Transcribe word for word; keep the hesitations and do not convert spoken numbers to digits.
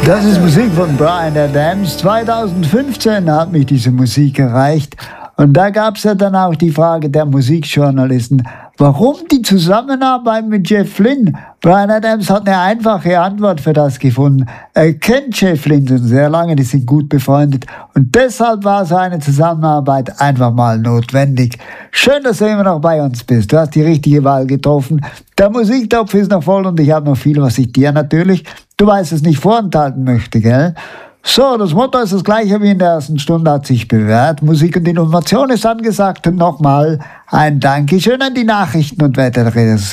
Das ist Musik von Bryan Adams. zweitausendfünfzehn hat mich diese Musik erreicht. Und da gab es ja dann auch die Frage der Musikjournalisten, warum die Zusammenarbeit mit Jeff Lynne? Bryan Adams hat eine einfache Antwort für das gefunden. Er kennt Jeff Lynne schon sehr lange, die sind gut befreundet. Und deshalb war so eine Zusammenarbeit einfach mal notwendig. Schön, dass du immer noch bei uns bist. Du hast die richtige Wahl getroffen. Der Musiktopf ist noch voll und ich habe noch viel, was ich dir natürlich, du weißt, es nicht vorenthalten möchte, gell? So, das Motto ist das gleiche wie in der ersten Stunde, hat sich bewährt. Musik und Innovation ist angesagt. Und nochmal ein Dankeschön an die Nachrichten und weitere